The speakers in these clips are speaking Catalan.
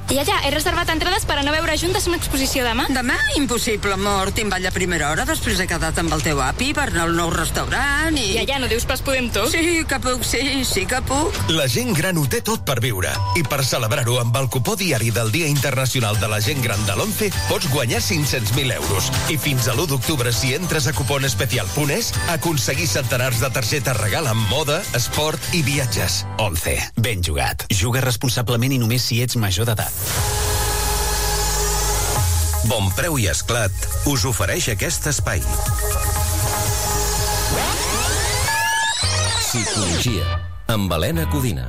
Ja, he reservat entrades per a no veure juntes una exposició demà. Demà? Impossible, amor. Tinc ball a primera hora, després he quedat amb el teu api per anar al nou restaurant i... Ja, no dius pas podem tot? Sí que puc, sí que puc. La gent gran ho té tot per viure. I per celebrar-ho amb el cupó diari del Dia Internacional de la Gent Gran de l'11 pots guanyar 500.000 euros. I fins a l'1 d'octubre, si entres a cuponespecial.es, aconseguir centenars de targetes regal amb moda, esport i viatges. 11. Ben jugat. Juga responsablement i només si ets major d'edat. Bon Preu i Esclat us ofereix aquest espai. Psicologia, amb Helena Codina.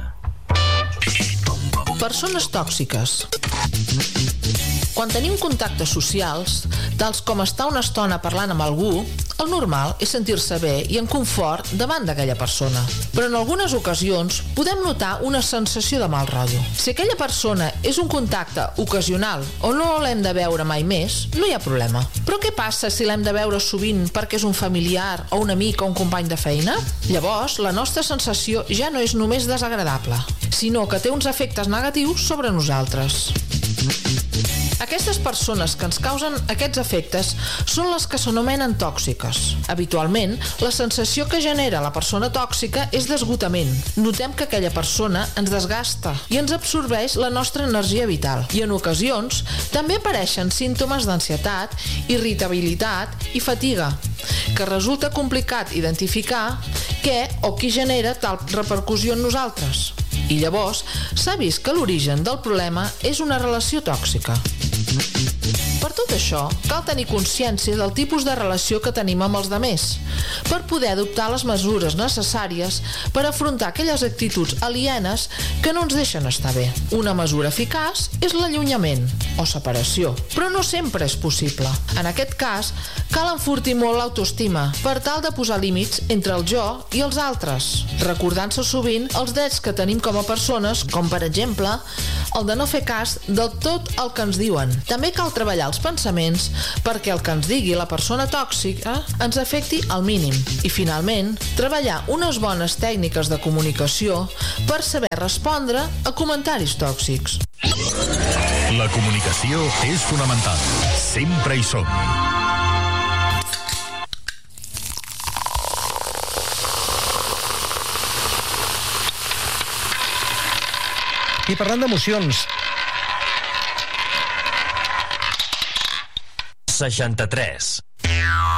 Persones tòxiques. Quan tenim contactes socials, tals com estar una estona parlant amb algú, el normal és sentir-se bé i en confort davant d'aquella persona. Però en algunes ocasions podem notar una sensació de mal rotllo. Si aquella persona és un contacte ocasional o no l'hem de veure mai més, no hi ha problema. Però què passa si l'hem de veure sovint perquè és un familiar o un amic o un company de feina? Llavors, la nostra sensació ja no és només desagradable, sinó que té uns efectes negatius sobre nosaltres. Aquestes persones que ens causen aquests efectes són les que s'anomenen tòxiques. Habitualment, la sensació que genera la persona tòxica és d'esgotament. Notem que aquella persona ens desgasta i ens absorbeix la nostra energia vital. I en ocasions també apareixen símptomes d'ansietat, irritabilitat i fatiga, que resulta complicat identificar què o qui genera tal repercussió en nosaltres. I llavors s'ha vist que l'origen del problema és una relació tòxica. Per tot això, cal tenir consciència del tipus de relació que tenim amb els demés, per poder adoptar les mesures necessàries per afrontar aquelles actituds alienes que no ens deixen estar bé. Una mesura eficaç és l'allunyament o separació, però no sempre és possible. En aquest cas, cal enfortir molt l'autoestima per tal de posar límits entre el jo i els altres, recordant-se sovint els drets que tenim com a persones, com per exemple, el de no fer cas del tot el que ens diuen. També cal treballar els pensaments perquè el que ens digui la persona tòxica ens afecti al mínim. I finalment, treballar unes bones tècniques de comunicació per saber respondre a comentaris tòxics. La comunicació és fonamental. Sempre hi som. I parlant d'emocions... 63.